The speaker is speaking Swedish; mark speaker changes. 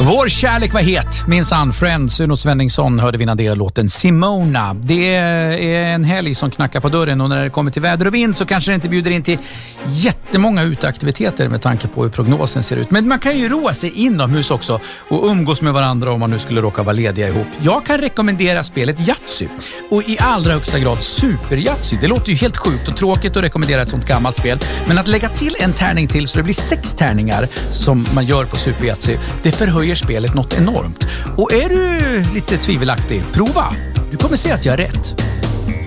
Speaker 1: Vår kärlek var het, minsann. Friends, Uno Svenningsson hörde vi innan låten Simona. Det är en helg som knackar på dörren och när det kommer till väder och vind så kanske det inte bjuder in till jättemånga uteaktiviteter med tanke på hur prognosen ser ut. Men man kan ju roa sig inomhus också och umgås med varandra om man nu skulle råka vara lediga ihop. Jag kan rekommendera spelet Yatzy och i allra högsta grad Super Yatzy. Det låter ju helt sjukt och tråkigt att rekommendera ett sånt gammalt spel, men att lägga till en tärning till så det blir 6 tärningar som man gör på Super Yatzy, det förhöjer spelet något enormt. Och är du lite tvivelaktig, prova. Du kommer se att jag har rätt.